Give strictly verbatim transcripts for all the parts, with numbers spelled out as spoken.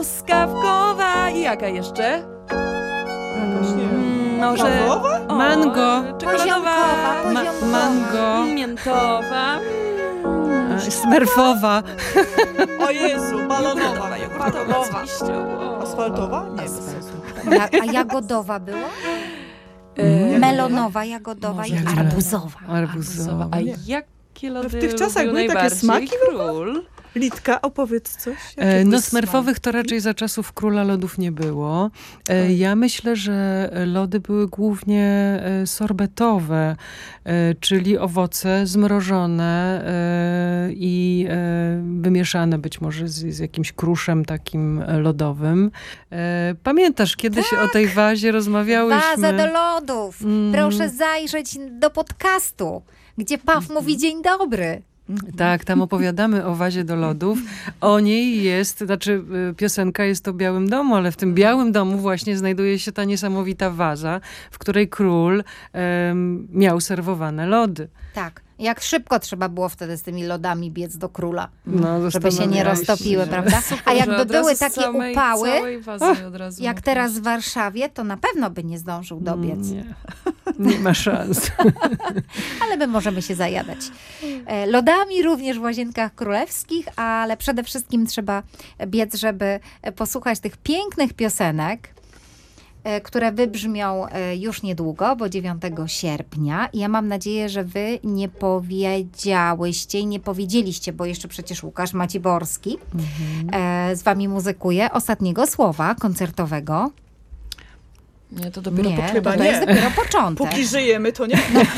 Skawkowa i jaka jeszcze? Jakoś nie wiem. Mm, Może Kawowa? o, Mango. czekoladowa, Poziomkowa, Ma poziomkowa. mango. miętowa, A, Smerfowa. O Jezu, balonowa. jogurtowa, jogurtowa z Balonowa. liścią. O. Asfaltowa? Nie, bez sensu. Ja, a jagodowa była? E, Melonowa, jagodowa i Może arbuzowa. Arbuzowa. A Nie. jakie lody w tych czasach lubił były takie najbardziej smaki król? Litka, opowiedz coś. E, Jakie No to smerfowych to raczej za czasów króla lodów nie było. E, Oj. Ja myślę, że lody były głównie e, sorbetowe, e, czyli owoce zmrożone e, i e, wymieszane być może z, z jakimś kruszem takim lodowym. E, Pamiętasz, kiedyś o tej wazie rozmawiałyśmy? Waza do lodów. Mm. Proszę zajrzeć do podcastu, gdzie Paw mówi dzień dobry. Tak, tam opowiadamy o wazie do lodów. O niej jest, znaczy y, piosenka jest o Białym Domu, ale w tym Białym Domu właśnie znajduje się ta niesamowita waza, w której król em, miał serwowane lody. Tak. Jak szybko trzeba było wtedy z tymi lodami biec do króla, No, żeby się nie zastanawiałeś roztopiły, się. prawda? Super, A że jakby od razu były z takie samej, upały, całej wazy od razu jak mogłeś. teraz w Warszawie, to na pewno by nie zdążył dobiec. Nie, nie ma szans. Ale my możemy się zajadać. E, Lodami również w Łazienkach Królewskich, ale przede wszystkim trzeba biec, żeby posłuchać tych pięknych piosenek, e, które wybrzmią e, już niedługo, bo dziewiątego sierpnia. I ja mam nadzieję, że wy nie powiedziałyście i nie powiedzieliście, bo jeszcze przecież Łukasz Maciborski e, z wami muzykuje, ostatniego słowa koncertowego. Nie, to dopiero Nie, po to, Chyba to nie. jest dopiero początek. Póki żyjemy, to nie.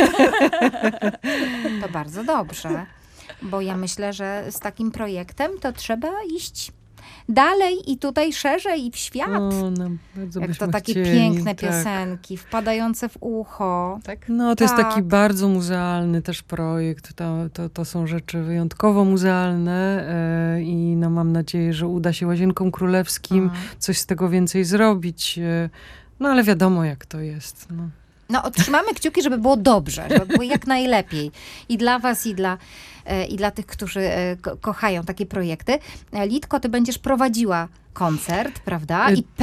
To bardzo dobrze, bo ja myślę, że z takim projektem to trzeba iść dalej i tutaj szerzej i w świat. O, no, bardzo Jak byśmy to takie chcieli, piękne tak. piosenki, wpadające w ucho. tak? No, to jest Tak. taki bardzo muzealny też projekt. To, to, to są rzeczy wyjątkowo muzealne e, i no, mam nadzieję, że uda się Łazienkom Królewskim Mhm. coś z tego więcej zrobić. E, no, ale wiadomo, jak to jest. No. No, trzymamy kciuki, żeby było dobrze, żeby było jak najlepiej. I dla was, i dla, e, i dla tych, którzy e, ko- kochają takie projekty. E, Litko, ty będziesz prowadziła koncert, prawda? E, I